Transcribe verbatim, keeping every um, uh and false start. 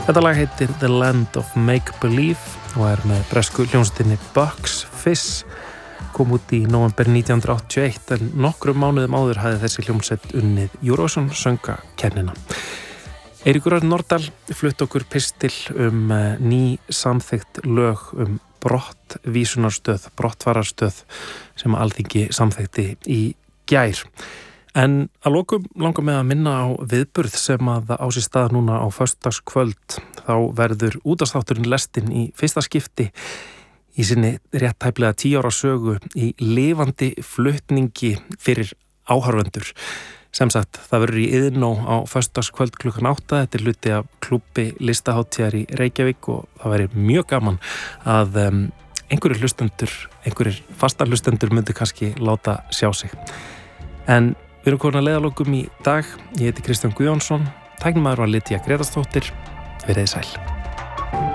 Þetta lag heitir The Land of Make Believe og er með bresku hljómsveitinni Bucks Fizz, kom út í nóvember nítján hundruð áttatíu og eitt en nokkrum mánuðum áður hafði þessi hljómsveit unnið Eurovision söngakernina. Eiríkur Örn Norðdahl flutti okkur pistil um ný samþykkt lög um brottvísunarstöð, brottfararstöð sem Alþingi samþykkti í gær. En að lokum langar mig að minna á viðburð sem að á sér stað núna á föstudagskvöld. Þá verður útvarpsþátturinn Lestin í fyrsta skipti í sinni rétt tæplega tíu ára sögu í lifandi flutningi fyrir áhorfendur. Sem sagt, það verður í Iðnó á föstudagskvöld klukkan átta. Þetta er hluti af klúbbi listahátíðar í Reykjavík og það verður mjög gaman að um, einhverjir hlustendur, einhverjir fastar hlustendur myndi kannski láta sjá sig. En við erum komin að leiðalokum í dag. Ég heiti Kristján Guðjónsson, tæknimaður var Lydia Grétarsdóttir. Verið sæl.